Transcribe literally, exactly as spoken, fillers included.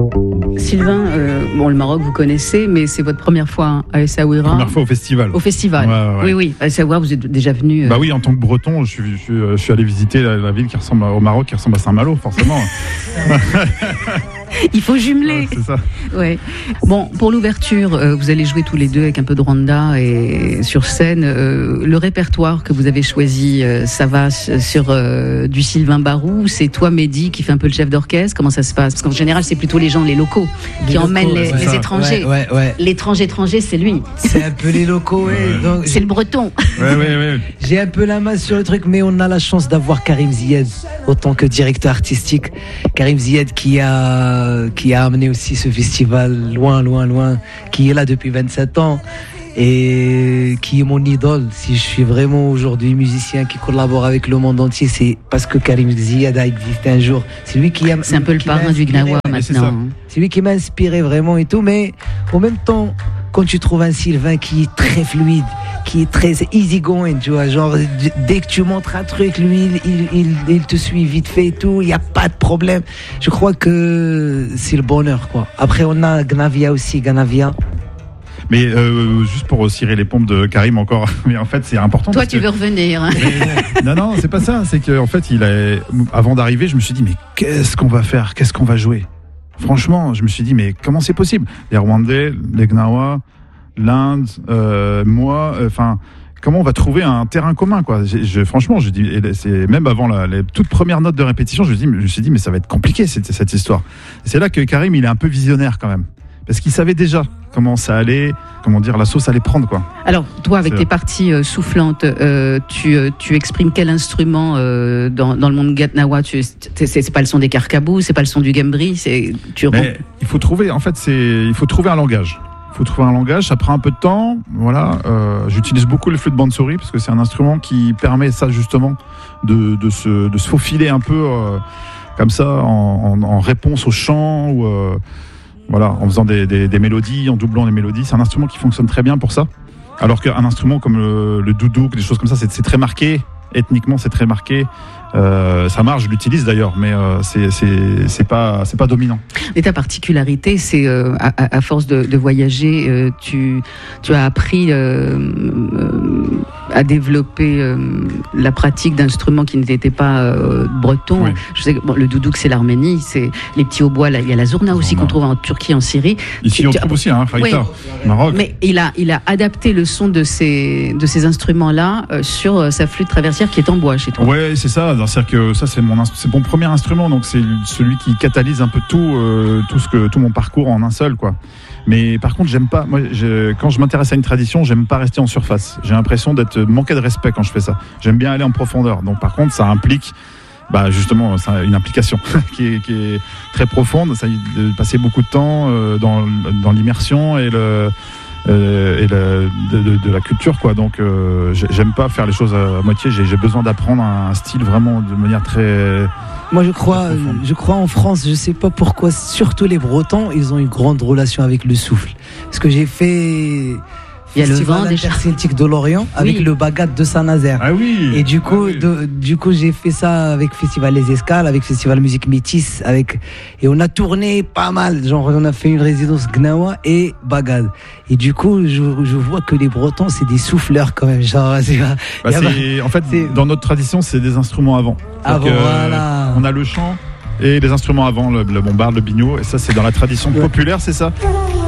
Sylvain, euh, bon, le Maroc, vous connaissez, mais c'est votre première fois à Essaouira. Première fois au festival. Au festival. Ouais, ouais, ouais. Oui, oui. À Essaouira, vous êtes déjà venu. Euh... Bah oui, en tant que Breton, je suis, je suis, je suis allé visiter la, la ville qui ressemble au Maroc, qui ressemble à Saint-Malo, forcément. Il faut jumeler. Ouais, c'est ça. Ouais. Bon, pour l'ouverture, euh, vous allez jouer tous les deux avec un peu de Rwanda et sur scène. Euh, le répertoire que vous avez choisi, euh, ça va sur euh, du Sylvain Barou. C'est toi, Mehdi, qui fait un peu le chef d'orchestre. Comment ça se passe? Parce qu'en général, c'est plutôt les gens, les locaux, qui les emmènent locaux, les, les étrangers. Ouais, ouais, ouais. L'étranger étranger, c'est lui. C'est un peu les locaux, ouais. Ouais. Donc, c'est le breton. Ouais, ouais, ouais. J'ai un peu la main sur le truc, mais on a la chance d'avoir Karim Zied autant que directeur artistique. Karim Zied qui a qui a amené aussi ce festival loin, loin, loin, qui est là depuis vingt-sept ans et qui est mon idole. Si je suis vraiment aujourd'hui musicien qui collabore avec le monde entier, c'est parce que Karim Zied a existé un jour. C'est lui qui a. C'est un peu le parrain du Gnawa maintenant. C'est lui qui m'a inspiré vraiment et tout, mais en même temps, quand tu trouves un Sylvain qui est très fluide, qui est très easy going, tu vois, genre dès que tu montres un truc, lui, il, il, il te suit vite fait et tout, il n'y a pas de problème. Je crois que c'est le bonheur, quoi. Après, on a Gnavia aussi, Gnavia. Mais euh, juste pour cirer les pompes de Karim encore, mais en fait c'est important. Toi, parce tu que... veux revenir. Mais, non, non, c'est pas ça. C'est qu'en fait, il a... avant d'arriver, je me suis dit, mais qu'est-ce qu'on va faire? Qu'est-ce qu'on va jouer? Franchement, je me suis dit, mais comment c'est possible? Les Rwandais, les Gnawa, l'Inde, euh, moi, enfin, euh, comment on va trouver un terrain commun, quoi? Je, je, franchement, je dis, c'est même avant la, les toutes premières notes de répétition, je me, dis, je me suis dit, mais ça va être compliqué cette, cette histoire. Et c'est là que Karim, il est un peu visionnaire quand même, parce qu'il savait déjà comment ça allait, comment dire, la sauce allait prendre, quoi. Alors, toi, avec c'est tes parties euh, soufflantes, euh, tu, euh, tu exprimes quel instrument euh, dans, dans le monde Gatnawa? Tu, c'est, c'est pas le son des carcabous, c'est pas le son du gambri, c'est tu. Mais il faut trouver, en fait, c'est, il faut trouver un langage. Il faut trouver un langage, ça prend un peu de temps. Voilà, euh, j'utilise beaucoup le flûte bansuri parce que c'est un instrument qui permet ça justement de, de se, de se faufiler un peu euh, comme ça en, en, en réponse au chant ou euh, voilà, en faisant des, des, des mélodies, en doublant les mélodies. C'est un instrument qui fonctionne très bien pour ça. Alors qu'un instrument comme le, le doudouk, des choses comme ça, c'est, c'est très marqué. Ethniquement, c'est très marqué. Euh, ça marche, je l'utilise d'ailleurs, mais euh, c'est, c'est, c'est pas, c'est pas dominant. Et ta particularité, c'est euh, à, à force de, de voyager, euh, tu, tu as appris euh, euh, à développer euh, la pratique d'instruments qui n'étaient pas euh, bretons. Oui. Je sais que bon, le doudouk, c'est l'Arménie, c'est les petits hautbois. Là, il y a la zourna aussi qu'on trouve en Turquie, en Syrie. Ici, tu, on tu, trouve aussi, hein, Faïta, oui. Maroc. Mais il a, il a adapté le son de ces, de ces instruments-là euh, sur euh, sa flûte traversière qui est en bois chez toi. Ouais, c'est ça. C'est-à-dire que ça, c'est mon, c'est mon premier instrument, donc c'est celui qui catalyse un peu tout, euh, tout ce que, tout mon parcours en un seul, quoi. Mais par contre, j'aime pas. Moi, je, quand je m'intéresse à une tradition, j'aime pas rester en surface. J'ai l'impression d'être manqué de respect quand je fais ça. J'aime bien aller en profondeur. Donc, par contre, ça implique, bah, justement, ça, une implication qui est, qui est très profonde. Ça, de passer beaucoup de temps euh, dans, dans l'immersion et le. Euh, et le, de, de, de la culture, quoi. Donc euh, j'aime pas faire les choses à moitié. J'ai, j'ai besoin d'apprendre un style vraiment de manière très. Moi, je crois, je crois en France. Je sais pas pourquoi. Surtout les Bretons, ils ont une grande relation avec le souffle. Parce que j'ai fait. Il y a le vent déjà. Celtique de Lorient avec oui. le Bagat de Saint-Nazaire. Ah oui. Et du coup, ah oui. de, du coup, j'ai fait ça avec Festival Les Escales, avec Festival Musique Métis, avec et on a tourné pas mal. Genre, on a fait une résidence Gnawa et Bagad. Et du coup, je, je vois que les Bretons, c'est des souffleurs quand même. Genre, c'est, bah, c'est, en fait, c'est... dans notre tradition, c'est des instruments avant. Avant, que, voilà. On a le chant et les instruments avant, le, le bombard, le biniou. Et ça, c'est dans la tradition populaire, c'est ça?